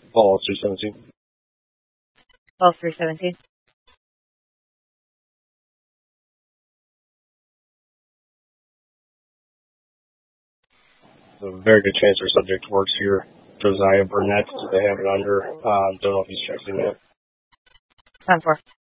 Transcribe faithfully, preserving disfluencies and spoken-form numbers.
Ball three seventeen. Ball three seventeen. There's a very good chance our subject works here. Josiah Burnett, they have it under. Um, don't know if he's checking yet. Time for.